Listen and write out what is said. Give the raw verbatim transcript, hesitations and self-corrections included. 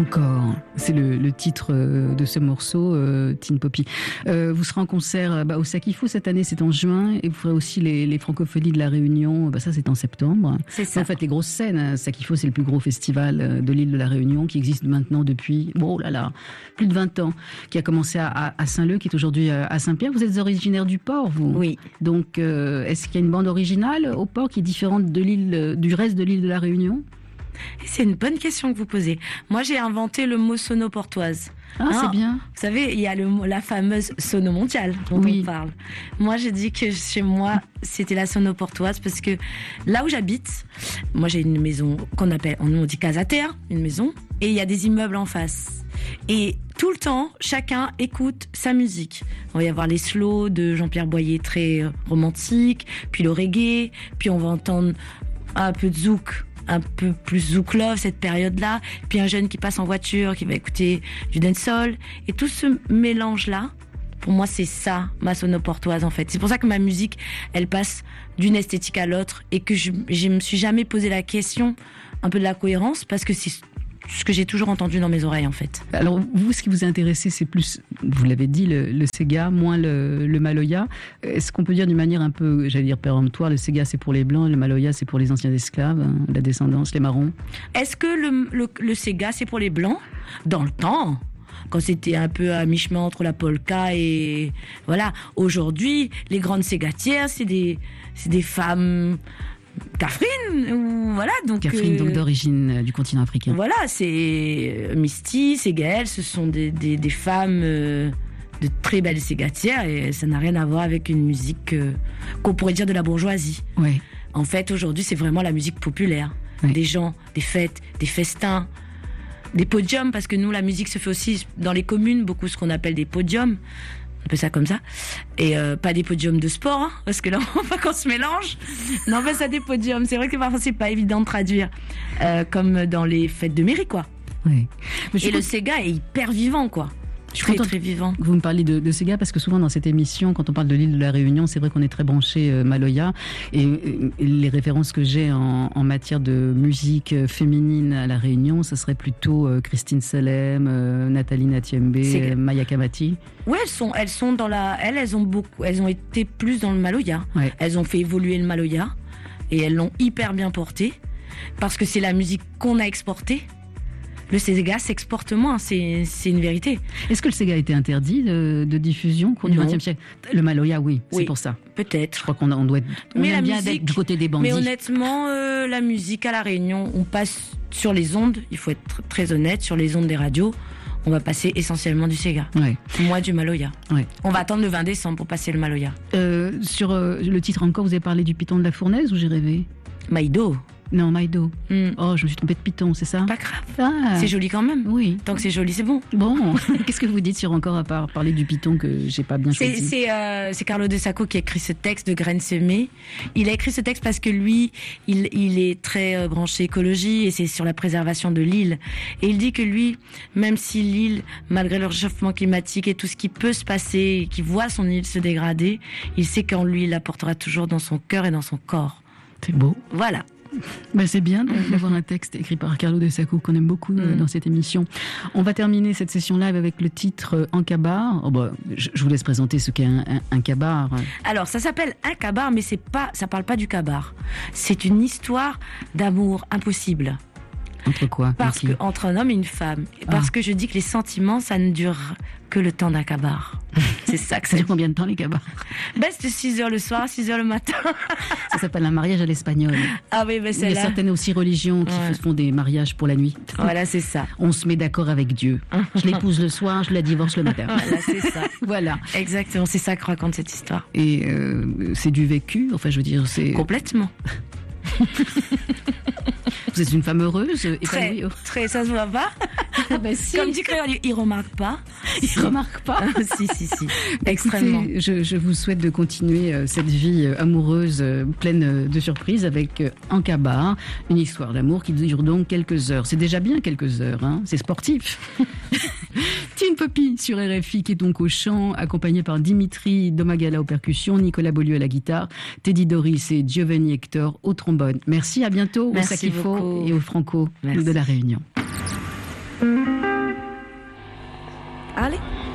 Encore, c'est le, le titre de ce morceau, euh, Tin Poppy. Euh, vous serez en concert bah, au Sakifo cette année, c'est en juin, et vous ferez aussi les, les Francophonies de la Réunion, bah, ça c'est en septembre. C'est ça. En fait, les grosses scènes, Sakifo c'est le plus gros festival de l'île de la Réunion qui existe maintenant depuis, oh là là, plus de vingt ans, qui a commencé à, à, à Saint-Leu, qui est aujourd'hui à Saint-Pierre. Vous êtes originaire du Port, vous ? Oui. Donc, euh, est-ce qu'il y a une bande originale au Port qui est différente de l'île, du reste de l'île de la Réunion ? C'est une bonne question que vous posez. Moi, j'ai inventé le mot sono-portoise. Ah, hein, c'est bien. Vous savez, il y a le, la fameuse sono mondiale dont oui. on parle. Moi, j'ai dit que chez moi, c'était la sono-portoise parce que là où j'habite, moi, j'ai une maison qu'on appelle, on dit Casa Terre, une maison, et il y a des immeubles en face. Et tout le temps, chacun écoute sa musique. On va y avoir les slows de Jean-Pierre Boyer, très romantique, puis le reggae, puis on va entendre un peu de zouk, un peu plus zouk love cette période-là, puis un jeune qui passe en voiture, qui va écouter du dancehall, et tout ce mélange-là, pour moi, c'est ça, ma sono-portoise, en fait. C'est pour ça que ma musique, elle passe d'une esthétique à l'autre, et que je, je me suis jamais posé la question, un peu de la cohérence, parce que c'est ce que j'ai toujours entendu dans mes oreilles, en fait. Alors, vous, ce qui vous a intéressé, c'est plus, vous l'avez dit, le, le Sega, moins le, le Maloya. Est-ce qu'on peut dire d'une manière un peu, j'allais dire péremptoire, le Sega, c'est pour les Blancs, le Maloya, c'est pour les anciens esclaves, hein, la descendance, les Marrons? Est-ce que le, le, le Sega, c'est pour les Blancs? Dans le temps, quand c'était un peu à mi-chemin entre la polka et... Voilà. Aujourd'hui, les grandes ségatières, c'est des, c'est des femmes... Catherine, ou voilà, donc Catherine, euh, donc d'origine euh, du continent africain. Voilà, c'est euh, Misty, c'est Gaëlle, ce sont des, des, des femmes euh, de très belles ségatières et ça n'a rien à voir avec une musique euh, qu'on pourrait dire de la bourgeoisie. Ouais. En fait, aujourd'hui, c'est vraiment la musique populaire. Ouais. Des gens, des fêtes, des festins, des podiums, parce que nous, la musique se fait aussi dans les communes, beaucoup ce qu'on appelle des podiums. On appelle ça comme ça. Et euh, pas des podiums de sport, hein, parce que là, on va qu'on se mélange. Non, on fait ça des podiums. C'est vrai que parfois, c'est pas évident de traduire. Euh, comme dans les fêtes de mairie, quoi. Oui. Mais et le Sega est hyper vivant, quoi. Je suis très, contente très vivant. Que vous me parlez de, de Sega, parce que souvent dans cette émission, quand on parle de l'île de la Réunion, c'est vrai qu'on est très branché euh, Maloya. Et, et les références que j'ai en, en matière de musique féminine à la Réunion, ça serait plutôt euh, Christine Salem, euh, Nathalie Natiembe, euh, Maya Kamati. Oui, elles sont, elles sont dans la, elles, elles ont beaucoup, elles ont été plus dans le Maloya. Ouais. Elles ont fait évoluer le Maloya et elles l'ont hyper bien porté parce que c'est la musique qu'on a exportée. Le Sega s'exporte moins, c'est, c'est une vérité. Est-ce que le Sega a été interdit de, de diffusion au cours du vingtième siècle? Le Maloya, oui, oui, c'est pour ça. Peut-être. Je crois qu'on a, on doit être, on mais aime la bien musique, d'être du côté des bandits. Mais honnêtement, euh, la musique à La Réunion, on passe sur les ondes, il faut être très honnête, sur les ondes des radios, on va passer essentiellement du Sega. Ouais. Moi, du Maloya. Ouais. On va attendre le vingt décembre pour passer le Maloya. Euh, sur euh, le titre encore, vous avez parlé du Python de la Fournaise ou j'ai rêvé? Maïdo. Non, Maïdo. Mm. Oh, je me suis trompée de Python, c'est ça? Pas grave. Ah. C'est joli quand même. Oui. Tant que c'est joli, c'est bon. Bon. Qu'est-ce que vous dites sur encore à part parler du Python que j'ai pas bien choisi? C'est, c'est, euh, c'est Carlo De Sacco qui a écrit ce texte de Graines semées. Il a écrit ce texte parce que lui, il, il est très euh, branché écologie et c'est sur la préservation de l'île. Et il dit que lui, même si l'île, malgré le réchauffement climatique et tout ce qui peut se passer, qui voit son île se dégrader, il sait qu'en lui, il la portera toujours dans son cœur et dans son corps. C'est beau. Voilà. Ben c'est bien d'avoir un texte écrit par Carlo De Sacco qu'on aime beaucoup mmh. dans cette émission. On va terminer cette session live avec le titre Un Kabar. Oh ben, je, je vous laisse présenter ce qu'est un, un, un kabar. Alors ça s'appelle un kabar, mais c'est pas, ça parle pas du kabar. C'est une histoire d'amour impossible. Entre quoi? Parce que entre un homme et une femme. Parce ah. que je dis que les sentiments, ça ne dure que le temps d'un kabar. C'est ça que ça dure. Combien de temps les kabars? Ben, c'est de six heures le soir, six heures le matin. Ça s'appelle un mariage à l'espagnol. Ah oui, ben c'est là. Il y a certaines aussi religions qui ouais. font des mariages pour la nuit. Voilà, c'est ça. On se met d'accord avec Dieu. Je l'épouse le soir, je la divorce le matin. Voilà, c'est ça. Voilà. Exactement, c'est ça que raconte cette histoire. Et euh, c'est du vécu, enfin je veux dire, c'est... Complètement. Vous êtes une femme heureuse, très, épanouie. Très, ça se voit pas. Ben si. Comme dit Créole, il remarque pas. Il remarque pas. Si, si, si. Extrêmement. Écoutez, je, je vous souhaite de continuer cette vie amoureuse pleine de surprises avec Un Kabar, une histoire d'amour qui dure donc quelques heures. C'est déjà bien quelques heures, hein. C'est sportif. Tin Poppy sur R F I qui est donc au chant, accompagné par Dimitri Domagala aux percussions, Nicolas Beaulieu à la guitare, Teddy Doris et Giovanni Hector au trombone. Merci, à bientôt. Merci au Sakifo et au Franco Merci. De la Réunion. Allez.